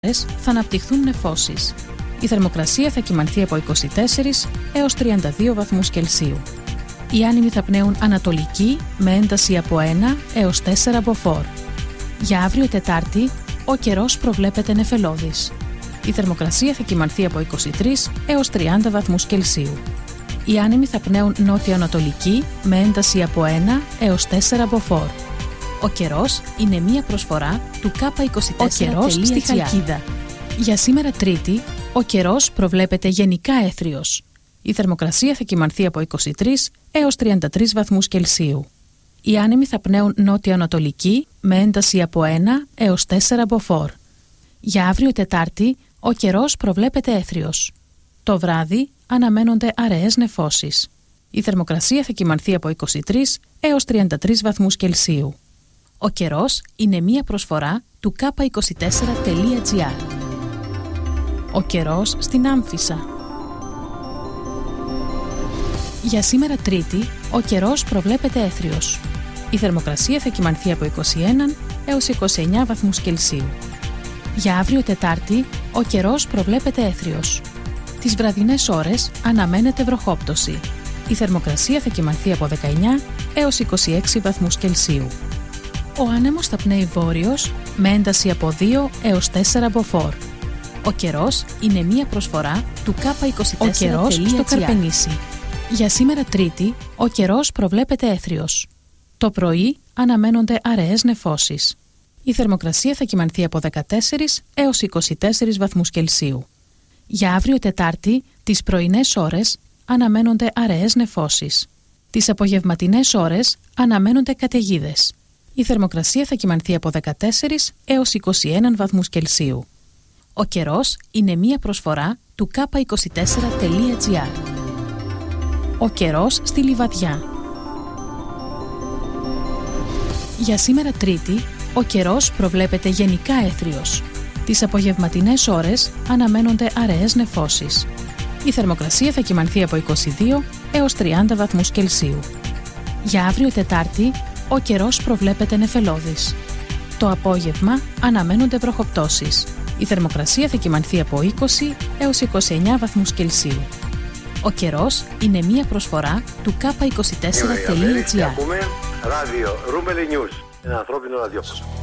θα αναπτυχθούν νεφώσεις. Η θερμοκρασία θα κυμανθεί από 24 έως 32 βαθμούς Κελσίου. Οι άνεμοι θα πνέουν ανατολική με ένταση από 1 έως 4 μποφόρ. Για αύριο Τετάρτη, ο καιρός προβλέπεται νεφελώδης. Η θερμοκρασία θα κυμανθεί από 23 έως 30 βαθμούς Κελσίου. Οι άνεμοι θα πνέουν νότιο-ανατολική με ένταση από 1 έως 4 μποφόρ. Ο καιρός είναι μία προσφορά του K24. Ο καιρός στη Χαλκίδα. Για σήμερα Τρίτη, ο καιρός προβλέπεται γενικά έθριος. Η θερμοκρασία θα κυμανθεί από 23 έως 33 βαθμούς Κελσίου. Οι άνεμοι θα πνέουν νότιο-ανατολική με ένταση από 1 έως 4 μποφόρ. Για αύριο Τετάρτη, ο καιρός προβλέπεται έθριος. Το βράδυ αναμένονται αραιές νεφώσεις. Η θερμοκρασία θα κυμανθεί από 23 έως 33 βαθμούς Κελσίου. Ο καιρός είναι μία προσφορά του K24.gr. Ο καιρός στην Άμφισσα. Για σήμερα Τρίτη, ο καιρός προβλέπεται έθριος. Η θερμοκρασία θα κυμανθεί από 21 έως 29 βαθμούς Κελσίου. Για αύριο Τετάρτη, ο καιρός προβλέπεται έθριος. Τις βραδινές ώρες αναμένεται βροχόπτωση. Η θερμοκρασία θα κυμανθεί από 19 έως 26 βαθμούς Κελσίου. Ο άνεμος θα πνέει βόρειος με ένταση από 2 έως 4 μποφόρ. Ο καιρός είναι μία προσφορά του K24. Ο καιρός στο Καρπενήσι. Για σήμερα Τρίτη, ο καιρός προβλέπεται έθριος. Το πρωί αναμένονται αραιές νεφώσεις. Η θερμοκρασία θα κυμανθεί από 14 έως 24 βαθμούς Κελσίου. Για αύριο Τετάρτη, τις πρωινές ώρες αναμένονται αραιές νεφώσεις. Τις απογευματινές ώρες αναμένονται καταιγίδες. Η θερμοκρασία θα κυμανθεί από 14 έως 21 βαθμούς Κελσίου. Ο καιρός είναι μία προσφορά του K24.gr. Ο καιρός στη Λιβαδιά. Για σήμερα Τρίτη, ο καιρός προβλέπεται γενικά έθριος. Τις απογευματινές ώρες αναμένονται αραιές νεφώσεις. Η θερμοκρασία θα κυμανθεί από 22 έως 30 βαθμούς Κελσίου. Για αύριο Τετάρτη, ο καιρός προβλέπεται νεφελώδης. Το απόγευμα αναμένονται βροχοπτώσεις. Η θερμοκρασία θα κυμανθεί από 20 έως 29 βαθμούς Κελσίου. Ο καιρός είναι μία προσφορά του K24.gr. Ακούμε ράδιο Ρούμπελι News, ένα ανθρώπινο ραδιόφωνο.